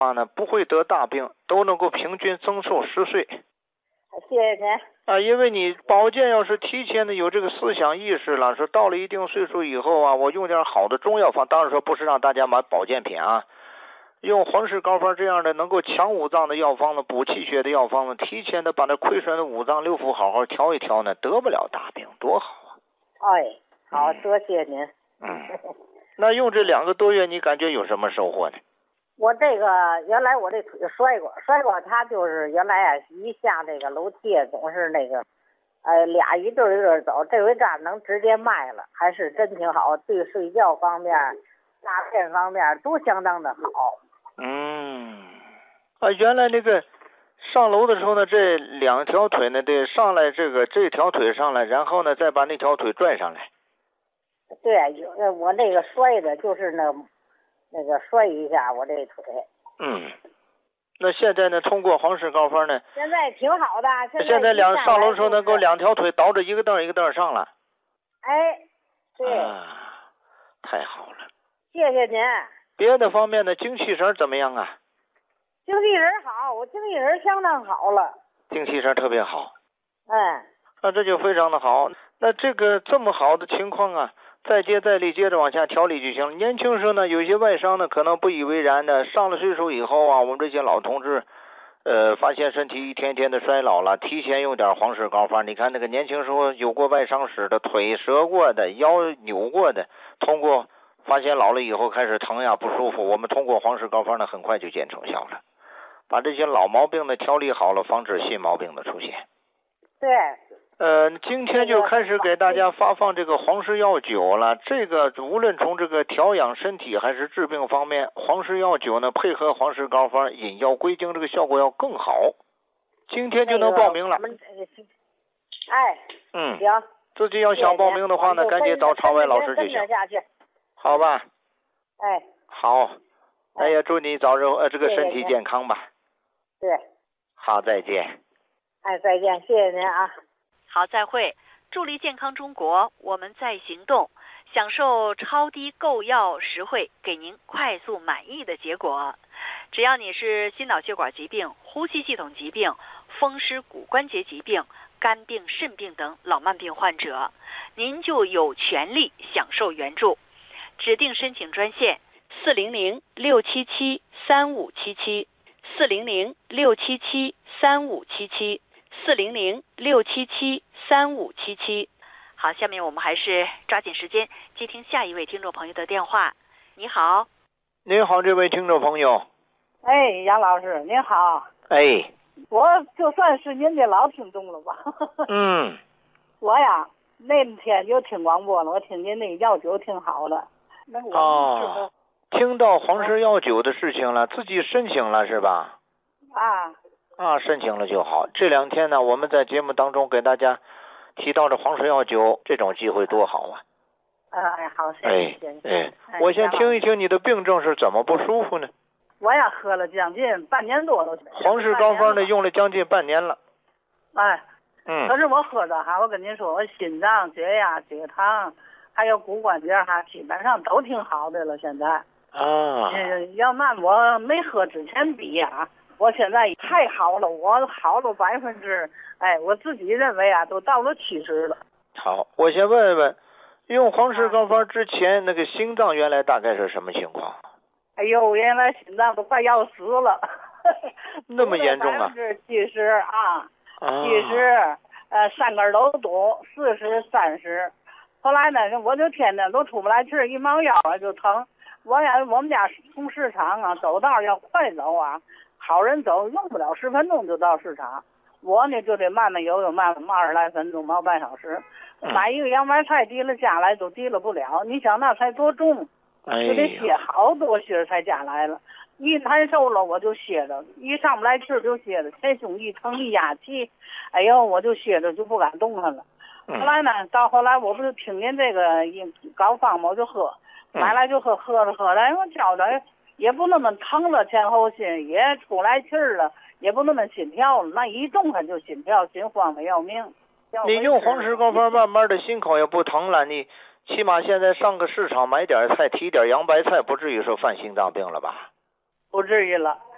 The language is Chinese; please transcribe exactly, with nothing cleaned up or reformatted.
话呢，不会得大病，都能够平均增寿十岁。 谢谢您。 啊，因为你保健要是提前的有这个思想意识了，说到了一定岁数以后啊，我用点好的中药方，当然说不是让大家买保健品啊，用黄氏膏方这样的能够强五脏的药方子、补气血的药方子，提前的把那亏损的五脏六腑好好调一调呢，得不了大病，多好啊！ 哎，好，多谢您。 嗯，那用这两个多月，你感觉有什么收获呢？ 我这个原来我这腿摔过，摔过，他就是原来啊一下这个楼梯总是那个，呃俩一对一对走，这回这样能直接迈了，还是真挺好，对睡觉方面、大便方面都相当的好。 嗯，啊，原来那个上楼的时候呢，这两条腿呢得上来，这个这条腿上来，然后呢再把那条腿拽上来。 对，有我那个摔的就是那那个摔一下我这腿。 嗯，那现在呢，通过黄氏膏方呢， 现在挺好的。现在现在两上楼的时候能够两两条腿倒着一个凳一个凳上了。 哎，对、 啊，太好了。 谢谢您。 别的方面呢，精气神怎么样啊？ 精气神好，我精气神相当好了。 精气神特别好。 嗯。 那这就非常的好。那这个这么好的情况啊，再接再厉，接着往下调理就行了。年轻时候呢，有些外伤呢，可能不以为然的，上了岁数以后啊，我们这些老同志，呃，发现身体一天天的衰老了，提前用点黄氏膏方。你看那个年轻时候有过外伤史的，腿折过的，腰扭过的，通过发现老了以后开始疼呀不舒服，我们通过黄氏膏方呢，很快就见成效了，把这些老毛病呢调理好了，防止新毛病的出现。 对。 呃，今天就开始给大家发放这个黄氏药酒了。这个无论从这个调养身体还是治病方面，黄氏药酒呢配合黄氏膏方引药归经，这个效果要更好。今天就能报名了。 那个、哎， 嗯， 行。 自己要想报名的话呢，赶紧找常伟老师就行。好吧。 哎。 好，那也祝你早日呃这个身体健康吧。 对。 好，再见。 哎，再见，谢谢您啊。 好，再会。助力健康中国，我们在行动，享受超低购药实惠，给您快速满意的结果。只要你是心脑血管疾病、呼吸系统疾病、风湿骨关节疾病、肝病、肾病等老慢病患者，您就有权利享受援助。指定申请专线四零零六七七三五七七四零零六七七三五七七四零零六七七三五七七。好，下面我们还是抓紧时间接听下一位听众朋友的电话。你好。 您好，这位听众朋友。 哎，杨老师您好。 哎， 我就算是您的老听众了吧。 嗯。 我呀那天就听广播了，我听您那个药酒挺好的。那我哦，听到黄氏药酒的事情了，自己申请了是吧？ 啊。 啊，申请了就好。这两天呢，我们在节目当中给大家提到的黄氏药酒，这种机会多好啊！ 哎，好，谢谢。 哎哎，我先听一听你的病症是怎么不舒服呢？ 我呀，喝了将近半年多了。 黄氏膏方呢，用了将近半年了。 哎， 嗯。 可是我喝着哈，我跟您说，我心脏、血压、血糖，还有骨关节哈，基本上都挺好的了。现在啊， 嗯，要按我没喝之前比呀。我现在太好了，我好了百分之，哎，我自己认为啊，都到了七十了。 好，我先问问，用黄氏膏方之前，那个心脏原来大概是什么情况？ 哎呦，原来心脏都快要死了。 那么严重啊？ 百分之七十啊，七十，呃，三根都堵，四十、三十。后来呢，我就天天都出不来气，一冒腰啊就疼。我呀，我们家从市场啊走道要快走啊。好人走用不了十分钟就到市场，我呢就得慢慢悠悠，慢慢二十来分钟，毛半小时。买一个洋白菜提了下来都提了不了，你想那才多重，就得歇好多歇才下来了。一难受了我就歇着，一上不来气就歇着，前胸一疼一压气，哎呦我就歇着就不敢动弹了。后来呢，到后来我不是听您这个膏方嘛，我就喝，买来就喝，喝着喝着，我觉着也不那么疼了，前后心也出来气儿了，也不那么心跳了，那一动弹就心跳，心慌的要命。 你用黄氏膏方慢慢的心口也不疼了，你起码现在上个市场买点菜，提点洋白菜，不至于说犯心脏病了吧？ 不至于了。